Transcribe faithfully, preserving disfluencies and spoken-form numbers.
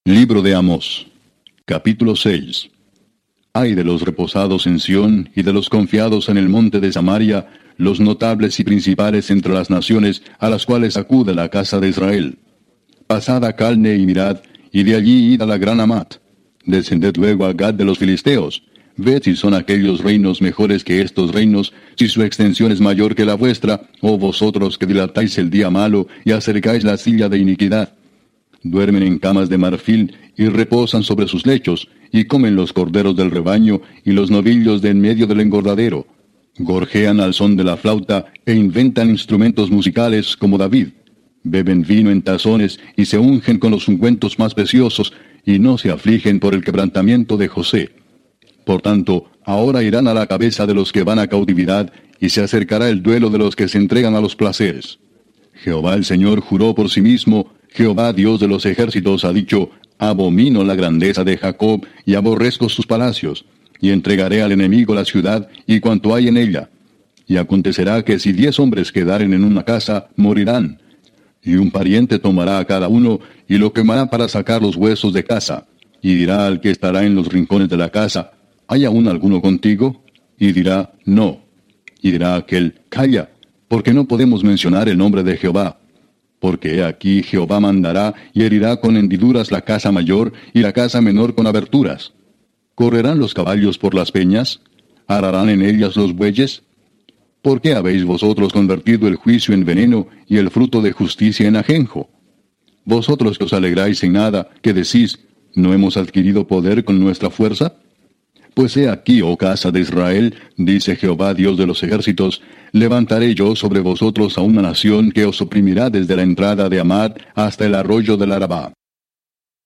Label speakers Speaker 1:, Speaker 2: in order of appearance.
Speaker 1: Libro de Amós, capítulo seis. Ay de los reposados en Sión y de los confiados en el monte de Samaria, los notables y principales entre las naciones a las cuales acude la casa de Israel. Pasad a Calne y mirad, y de allí id a la gran Amat. Descended luego a Gad de los filisteos. Ved si son aquellos reinos mejores que estos reinos, si su extensión es mayor que la vuestra, oh vosotros que dilatáis el día malo y acercáis la silla de iniquidad. Duermen en camas de marfil y reposan sobre sus lechos, y comen los corderos del rebaño y los novillos de en medio del engordadero. Gorjean al son de la flauta e inventan instrumentos musicales como David. Beben vino en tazones y se ungen con los ungüentos más preciosos, y no se afligen por el quebrantamiento de José. Por tanto, ahora irán a la cabeza de los que van a cautividad, y se acercará el duelo de los que se entregan a los placeres. Jehová el Señor juró por sí mismo, Jehová Dios de los ejércitos ha dicho, abomino la grandeza de Jacob y aborrezco sus palacios, y entregaré al enemigo la ciudad y cuanto hay en ella. Y acontecerá que si diez hombres quedaren en una casa, morirán. Y un pariente tomará a cada uno y lo quemará para sacar los huesos de casa. Y dirá al que estará en los rincones de la casa, ¿hay aún alguno contigo? Y dirá, no. Y dirá aquel, calla, porque no podemos mencionar el nombre de Jehová. Porque he aquí Jehová mandará y herirá con hendiduras la casa mayor y la casa menor con aberturas. ¿Correrán los caballos por las peñas? ¿Ararán en ellas los bueyes? ¿Por qué habéis vosotros convertido el juicio en veneno y el fruto de justicia en ajenjo? Vosotros que os alegráis en nada, que decís, ¿no hemos adquirido poder con nuestra fuerza? Pues he aquí, oh casa de Israel, dice Jehová Dios de los ejércitos, levantaré yo sobre vosotros a una nación que os oprimirá desde la entrada de Amad hasta el arroyo del Arabá.